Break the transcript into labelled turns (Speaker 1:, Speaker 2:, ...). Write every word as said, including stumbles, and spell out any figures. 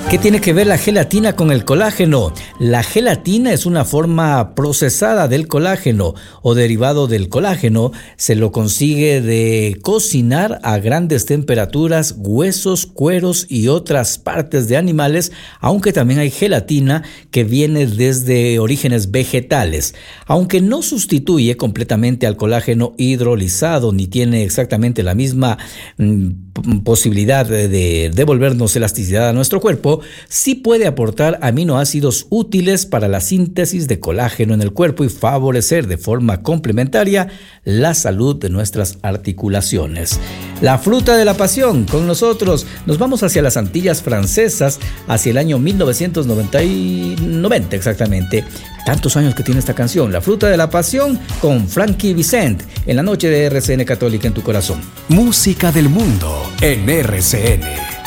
Speaker 1: ¿Qué tiene que ver la gelatina con el colágeno? La gelatina es una forma procesada del colágeno o derivado del colágeno. Se lo consigue de cocinar a grandes temperaturas huesos, cueros y otras partes de animales, aunque también hay gelatina que viene desde orígenes vegetales. Aunque no sustituye completamente al colágeno hidrolizado ni tiene exactamente la misma mm, posibilidad de, de devolvernos elasticidad a nuestro cuerpo, sí puede aportar aminoácidos útiles para la síntesis de colágeno en el cuerpo y favorecer de forma complementaria la salud de nuestras articulaciones. La fruta de la pasión, con nosotros nos vamos hacia las Antillas Francesas, hacia el año mil novecientos noventa, exactamente. Tantos años que tiene esta canción, La fruta de la pasión, con Frankie Vicente, en la noche de R C N Católica en tu corazón.
Speaker 2: Música del mundo en R C N.